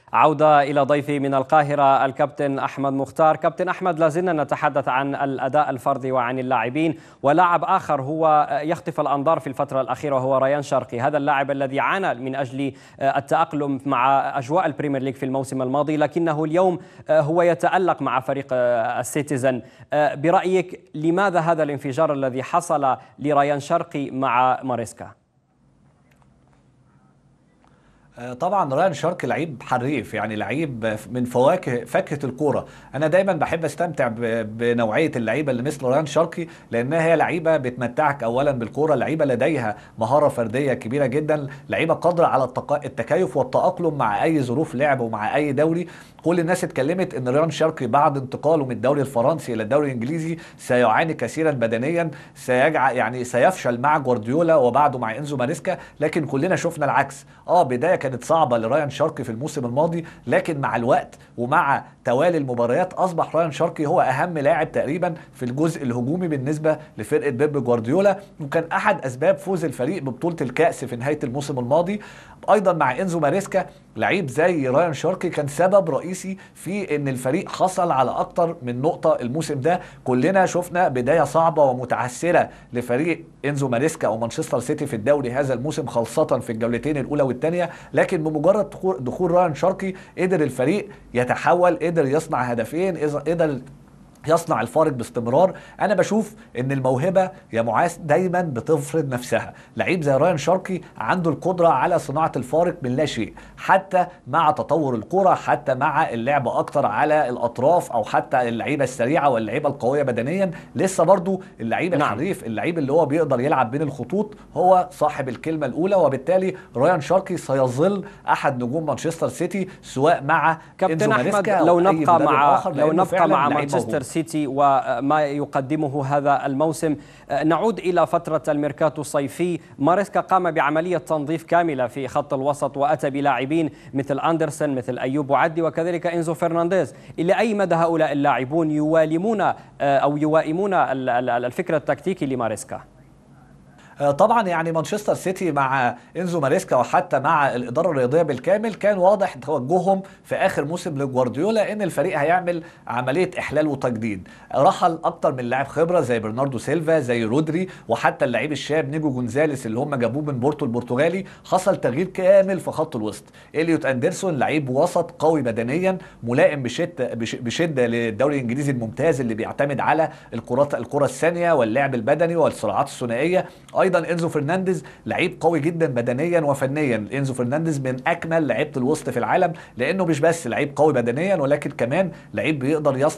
عودة إلى ضيفي من القاهرة الكابتن أحمد مختار. كابتن أحمد، لازلنا نتحدث عن الأداء الفردي وعن اللاعبين، ولاعب آخر هو يخطف الأنظار في الفترة الأخيرة هو ريان شرقي. هذا اللاعب الذي عانى من أجل التأقلم مع أجواء البريمير ليج في الموسم الماضي، لكنه اليوم هو يتألق مع فريق السيتيزن. برأيك لماذا هذا الانفجار الذي حصل لريان شرقي مع ماريسكا؟ طبعا ريان شرقي لعيب حريف، يعني لعيب من فاكهة الكوره. انا دايما بحب استمتع بنوعيه اللعيبه اللي مثل ريان شرقي، لانها هي لعيبه بتمتعك اولا بالكوره، لعيبه لديها مهاره فرديه كبيره جدا، لعيبه قادره على التكيف والتاقلم مع اي ظروف لعب ومع اي دوري. كل الناس اتكلمت ان ريان شرقي بعد انتقاله من الدوري الفرنسي الى الدوري الانجليزي سيعاني كثيرا بدنيا، سيفشل مع جوارديولا وبعده مع انزو ماريسكا. لكن كلنا شفنا العكس. بدايه كانت صعبه لريان شرقي في الموسم الماضي، لكن مع الوقت ومع توالي المباريات اصبح ريان شرقي هو اهم لاعب تقريبا في الجزء الهجومي بالنسبه لفرقه بيب جوارديولا، وكان احد اسباب فوز الفريق ببطوله الكاس في نهايه الموسم الماضي. ايضا مع انزو ماريسكا لعيب زي ريان شرقي كان سبب رئيسي في ان الفريق حصل على اكتر من نقطه الموسم ده. كلنا شفنا بدايه صعبه ومتعثره لفريق انزو ماريسكا او مانشستر سيتي في الدوري هذا الموسم، خاصه في الجولتين الاولى والثانيه، لكن بمجرد دخول ريان شرقي قدر الفريق يتحول، قدر يصنع هدفين، قدر يصنع الفارق باستمرار. انا بشوف ان الموهبه يا معاذ دايما بتفرض نفسها. لعيب زي ريان شرقي عنده القدره على صناعه الفارق من لا شيء، حتى مع تطور الكره، حتى مع اللعب اكتر على الاطراف، او حتى اللعيبه السريعه واللعيبه القويه بدنيا. لسه برضو اللعيب الحريف، اللعيب اللي هو بيقدر يلعب بين الخطوط، هو صاحب الكلمه الاولى. وبالتالي ريان شرقي سيظل احد نجوم مانشستر سيتي، سواء مع كابتن أحمد، لو نبقى مع مانشستر سيتي وما يقدمه هذا الموسم، نعود إلى فترة الميركاتو الصيفي. ماريسكا قام بعملية تنظيف كاملة في خط الوسط، وأتى بلاعبين مثل أندرسون، مثل أيوب وعدي، وكذلك إنزو فرنانديز. إلى أي مدى هؤلاء اللاعبون يوائمون الفكر التكتيكي لماريسكا؟ طبعا يعني مانشستر سيتي مع انزو ماريسكا وحتى مع الاداره الرياضيه بالكامل كان واضح توجههم في اخر موسم لجوارديولا ان الفريق هيعمل عمليه احلال وتجديد. رحل اكتر من لاعب خبره زي برناردو سيلفا، زي رودري، وحتى اللعيب الشاب نيجو جونزاليس اللي هم جابوه من بورتو البرتغالي. حصل تغيير كامل في خط الوسط. إليوت أندرسون لعيب وسط قوي بدنيا، ملائم بشده للدوري الانجليزي الممتاز اللي بيعتمد على الكره الثانيه واللعب البدني والصراعات الثنائيه. ايضا انزو فرنانديز لعيب قوي جدا بدنيا وفنيا. انزو فرنانديز من اكمل لعيبه الوسط في العالم، لانه مش بس لعيب قوي بدنيا ولكن كمان لعيب بيقدر